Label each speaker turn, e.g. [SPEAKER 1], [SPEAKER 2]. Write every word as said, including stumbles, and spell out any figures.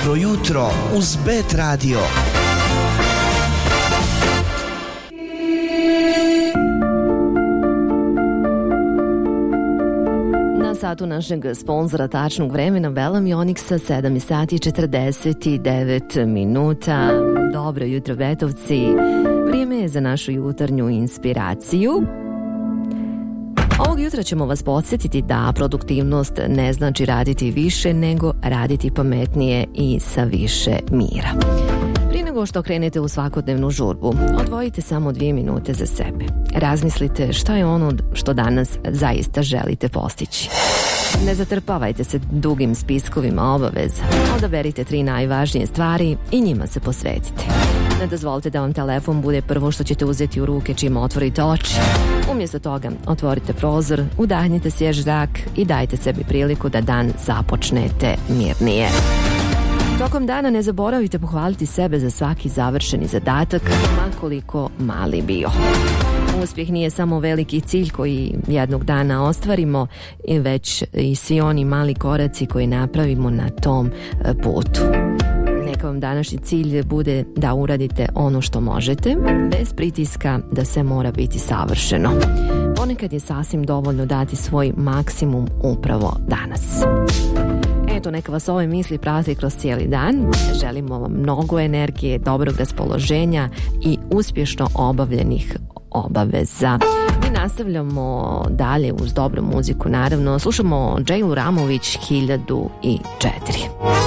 [SPEAKER 1] Dobro jutro uz Bet Radio.
[SPEAKER 2] Na satu našeg sponzora tačnog vremena Velom i Onyxa sedam sati četrdeset devet minuta. Dobro jutro, Betovci. Vrijeme je za našu jutarnju inspiraciju. Ovog jutra ćemo vas podsjetiti da produktivnost ne znači raditi više, nego raditi pametnije i sa više mira. Prije nego što krenete u svakodnevnu žurbu, odvojite samo dvije minute za sebe. Razmislite šta je ono što danas zaista želite postići. Ne zatrpavajte se dugim spiskovima obaveza. Odaberite tri najvažnije stvari i njima se posvetite. Ne dozvolite da vam telefon bude prvo što ćete uzeti u ruke čim otvorite oči. Umjesto toga, otvorite prozor, udahnite svjež zrak i dajte sebi priliku da dan započnete mirnije. Tokom dana ne zaboravite pohvaliti sebe za svaki završeni zadatak, makoliko mali bio. Uspjeh nije samo veliki cilj koji jednog dana ostvarimo, već i svi oni mali koraci koji napravimo na tom putu. Neka vam današnji cilj bude da uradite ono što možete, bez pritiska da sve mora biti savršeno. Ponekad je sasvim dovoljno dati svoj maksimum upravo danas. Eto, neka vas ove misli prate kroz cijeli dan. Želimo vam mnogo energije, dobrog raspoloženja i uspješno obavljenih obaveza. Mi nastavljamo dalje uz dobru muziku, naravno. Slušamo Džejlu Ramović hiljadu četiri.